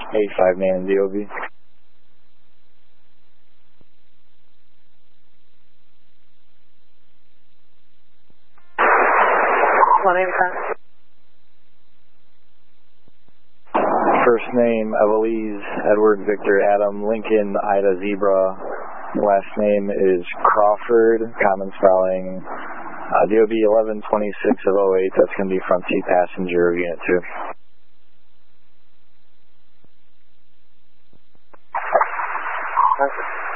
85 man DOB. First name, Evelise, Edward, Victor, Adam, Lincoln, Ida, Zebra. Last name is Crawford, common spelling. DOB 1126 of 08, that's going to be front seat passenger of Unit 2.